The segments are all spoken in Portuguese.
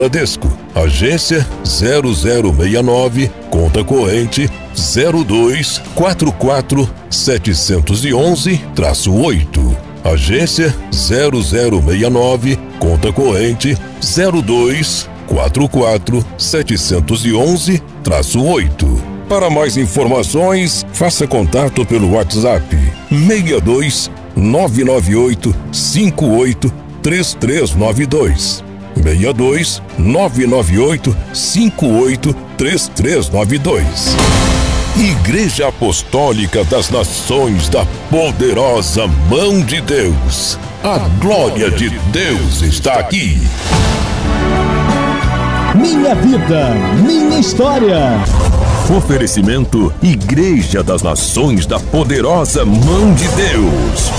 Bradesco, agência 0069, conta corrente 0244-711-8. Agência 0069, conta corrente 0244-711-8. Para mais informações, faça contato pelo WhatsApp 62 998 58 3392. 62 998 58 3392. Igreja Apostólica das Nações da Poderosa Mão de Deus. A glória de Deus está aqui. Minha vida, minha história. Oferecimento Igreja das Nações da Poderosa Mão de Deus.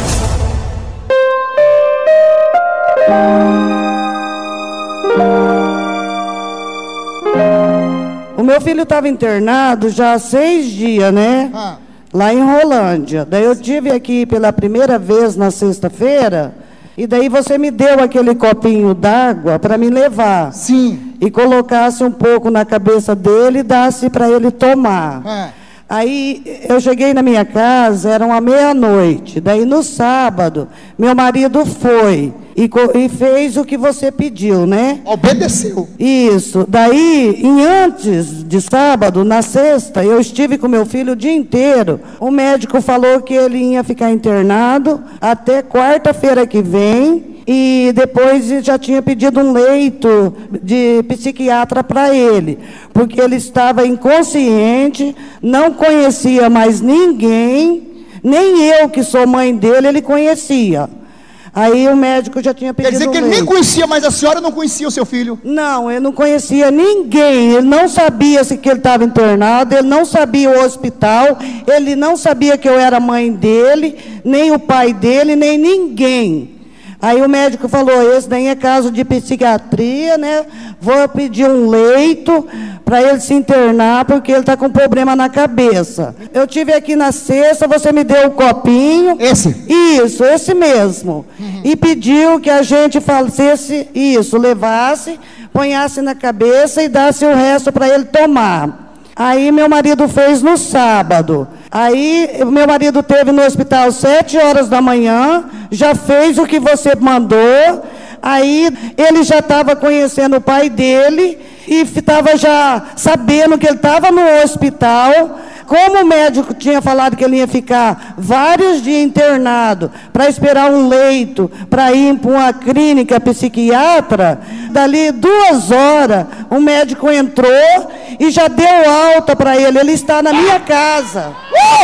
O meu filho estava internado já há 6 dias, né? Lá em Rolândia. Daí eu tive aqui pela primeira vez na sexta-feira. E daí você me deu aquele copinho d'água para me levar. Sim. E colocasse um pouco na cabeça dele e dasse para ele tomar. Aí eu cheguei na minha casa, eram à meia-noite. Daí no sábado, meu marido foi e fez o que você pediu, né? Obedeceu. Isso. Daí, antes de sábado, na sexta, eu estive com meu filho o dia inteiro. O médico falou que ele ia ficar internado até quarta-feira que vem. E depois já tinha pedido um leito de psiquiatra para ele, porque ele estava inconsciente, não conhecia mais ninguém, nem eu, que sou mãe dele, ele conhecia. Aí o médico já tinha pedido. Quer dizer que ele nem conhecia, mas a senhora não conhecia o seu filho? Não, ele não conhecia ninguém, ele não sabia se que ele estava internado, ele não sabia o hospital, ele não sabia que eu era mãe dele, nem o pai dele, nem ninguém. Aí o médico falou, esse daí é caso de psiquiatria, né? Vou pedir um leito para ele se internar, porque ele está com problema na cabeça. Eu tive aqui na sexta, você me deu o copinho. Esse? Isso, esse mesmo. E pediu que a gente fizesse isso, levasse, ponhasse na cabeça e dasse o resto para ele tomar. Aí meu marido fez no sábado. Aí meu marido teve no hospital 7 horas da manhã, já fez o que você mandou. Aí ele já estava conhecendo o pai dele e estava já sabendo que ele estava no hospital. Como o médico tinha falado que ele ia ficar vários dias internado para esperar um leito para ir para uma clínica psiquiatra, dali 2 horas o médico entrou e já deu alta para ele. Ele está na minha casa.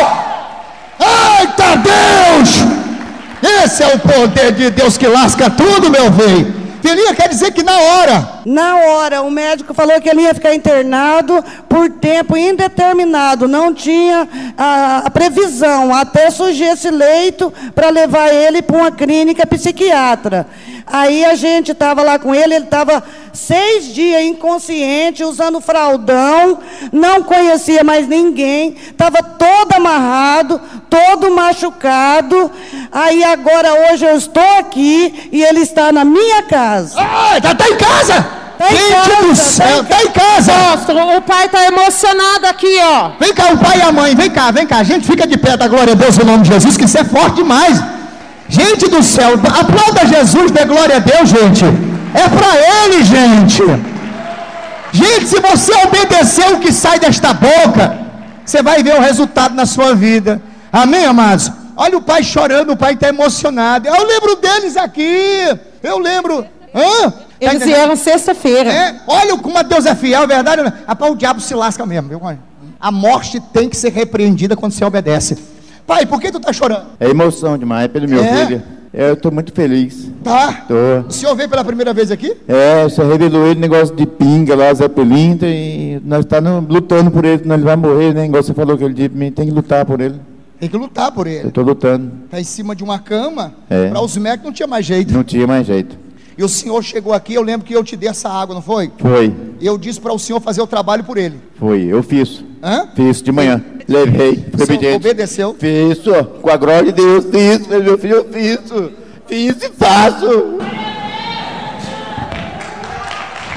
Eita Deus! Esse é o poder de Deus que lasca tudo, meu bem. Filhinha, quer dizer que na hora o médico falou que ele ia ficar internado por tempo indeterminado, não tinha a previsão, até surgir esse leito para levar ele para uma clínica psiquiatra. Aí a gente estava lá com ele estava 6 dias inconsciente, usando fraldão, não conhecia mais ninguém, estava todo amarrado, todo machucado. Aí agora, hoje eu estou aqui e ele está na minha casa. Tá em casa? Gente do céu, tá em casa. Nossa, o pai está emocionado aqui, ó. Vem cá, o pai e a mãe, vem cá. A gente fica de pé, da glória a Deus, em nome de Jesus, que isso é forte demais. Gente do céu, aplauda Jesus, dê glória a Deus, gente. É para ele, gente. Gente, se você obedecer o que sai desta boca, você vai ver o resultado na sua vida. Amém, amados? Olha o pai chorando, o pai está emocionado. Eu lembro deles aqui. Eu lembro. Eles vieram sexta-feira. Olha como Deus é fiel, verdade? Rapaz, o diabo se lasca mesmo, viu? A morte tem que ser repreendida quando você obedece. Pai, por que tu tá chorando? É emoção demais, pelo meu filho. Eu estou muito feliz. Tá? Tô. O senhor veio pela primeira vez aqui? Você revelou ele, negócio de pinga lá, Zé Pelintra, e nós estamos lutando por ele, senão ele vai morrer, né? Igual você falou que ele disse pra mim, tem que lutar por ele. Tem que lutar por ele. Eu estou lutando. Tá em cima de uma cama, para os médicos não tinha mais jeito. Não tinha mais jeito. E o senhor chegou aqui, eu lembro que eu te dei essa água, não foi? Foi. E eu disse para o senhor fazer o trabalho por ele. Foi, eu fiz. Fiz de manhã. Levei. O senhor obedeceu? Fiz, com a glória de Deus. Fiz, meu filho, eu fiz e faço.